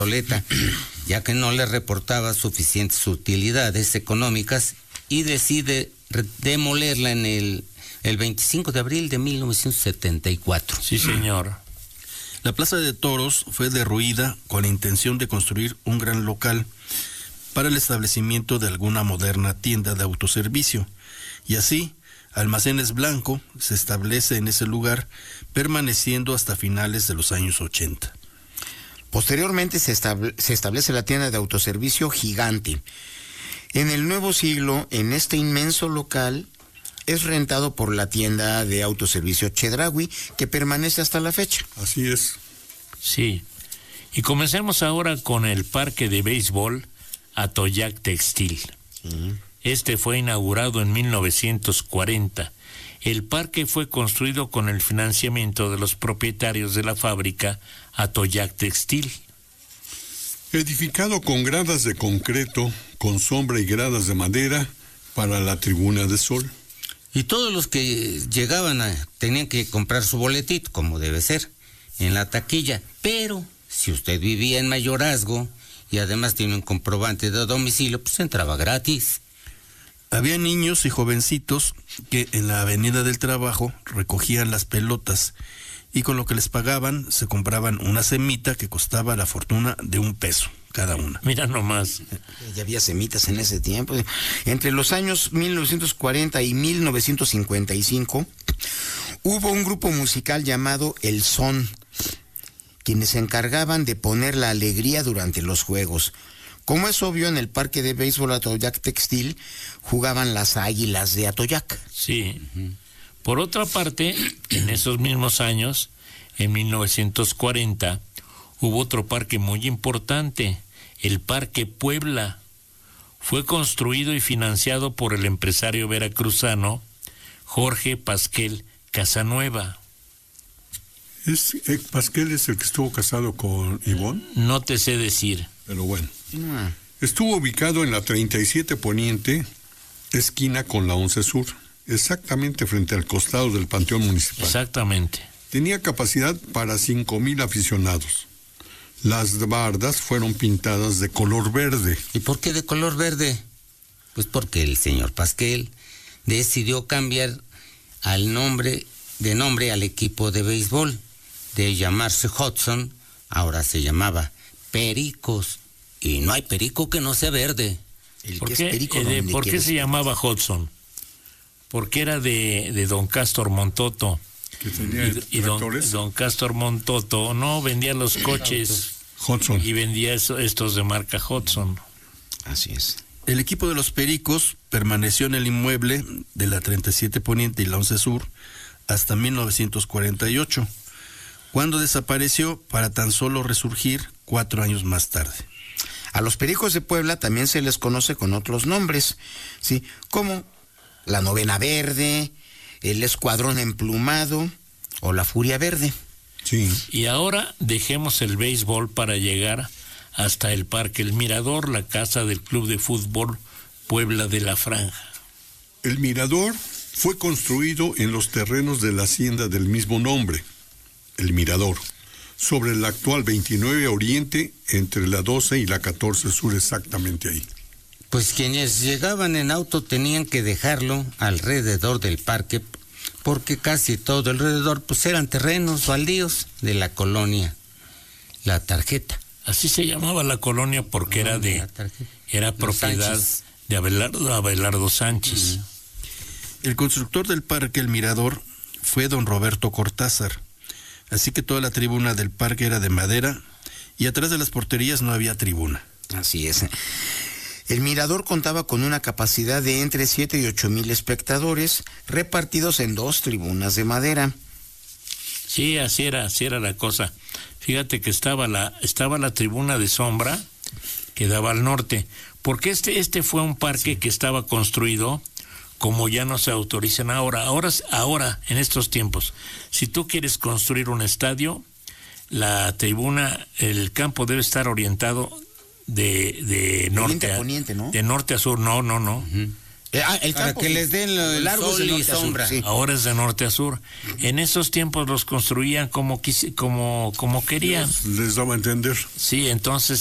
obsoleta, ya que no le reportaba suficientes utilidades económicas y decide demolerla en el 25 de abril de 1974. Sí, señor. La Plaza de Toros fue derruida con la intención de construir un gran local para el establecimiento de alguna moderna tienda de autoservicio, y así Almacenes Blanco se establece en ese lugar, permaneciendo hasta finales de los años 80. Posteriormente se establece la tienda de autoservicio Gigante. En el nuevo siglo, en este inmenso local, es rentado por la tienda de autoservicio Chedraui, que permanece hasta la fecha. Así es. Sí. Y comencemos ahora con el parque de béisbol Atoyac Textil. Este fue inaugurado en 1940. El parque fue construido con el financiamiento de los propietarios de la fábrica Atoyac Textil. Edificado con gradas de concreto, con sombra y gradas de madera para la tribuna de sol. Y todos los que llegaban tenían que comprar su boletito, como debe ser, en la taquilla. Pero si usted vivía en Mayorazgo y además tiene un comprobante de domicilio, pues entraba gratis. Había niños y jovencitos que en la Avenida del Trabajo recogían las pelotas y con lo que les pagaban se compraban una semita que costaba la fortuna de $1 cada una. Mira nomás. Ya había semitas en ese tiempo. Entre los años 1940 y 1955 hubo un grupo musical llamado El Son, quienes se encargaban de poner la alegría durante los juegos. Como es obvio, en el parque de béisbol Atoyac Textil jugaban las Águilas de Atoyac. Sí. Por otra parte, en esos mismos años, en 1940, hubo otro parque muy importante, el Parque Puebla. Fue construido y financiado por el empresario veracruzano Jorge Pasquel Casanueva. ¿Pasquel es el que estuvo casado con Ivonne? No te sé decir. Pero bueno. Estuvo ubicado en la 37 Poniente, esquina con la 11 Sur, exactamente frente al costado del Panteón Municipal. Exactamente. Tenía capacidad para 5,000 aficionados. Las bardas fueron pintadas de color verde. ¿Y por qué de color verde? Pues porque el señor Pasquel decidió cambiar de nombre al equipo de béisbol. De llamarse Hudson, ahora se llamaba Pericos. Y no hay perico que no sea verde. ¿Por qué se llamaba Hudson? Porque era de don Castor Montoto. Que tenía y don Castor Montoto no vendía los coches Hudson y vendía estos de marca Hudson. Así es. El equipo de los Pericos permaneció en el inmueble de la 37 Poniente y la 11 Sur hasta 1948, cuando desapareció para tan solo resurgir 4 años más tarde. A los Pericos de Puebla también se les conoce con otros nombres, ¿sí? Como la Novena Verde, el Escuadrón Emplumado o la Furia Verde. Sí. Y ahora dejemos el béisbol para llegar hasta el Parque El Mirador, la casa del Club de Fútbol Puebla de la Franja. El Mirador fue construido en los terrenos de la hacienda del mismo nombre, El Mirador, sobre el actual 29 Oriente, entre la 12 y la 14 Sur, exactamente ahí. Pues quienes llegaban en auto tenían que dejarlo alrededor del parque, porque casi todo alrededor pues eran terrenos baldíos de la colonia La Tarjeta. Así se llamaba la colonia porque era propiedad Sánchez. de Abelardo Sánchez. El constructor del parque El Mirador fue don Roberto Cortázar, así que toda la tribuna del parque era de madera y atrás de las porterías no había tribuna. Así es. El Mirador contaba con una capacidad de entre 7 y 8,000 espectadores, repartidos en 2 tribunas de madera. Sí, así era la cosa. Fíjate que estaba la tribuna de sombra que daba al norte, porque este fue un parque que estaba construido como ya no se autorizan ahora en estos tiempos. Si tú quieres construir un estadio, la tribuna, el campo debe estar orientado de norte a poniente, ¿no? De norte a sur, no. El Para campo, que sí. les den el largo es sol de y norte a sur, sombra. sí. Ahora es de norte a sur. En esos tiempos los construían como querían. Les daba a entender. Sí, entonces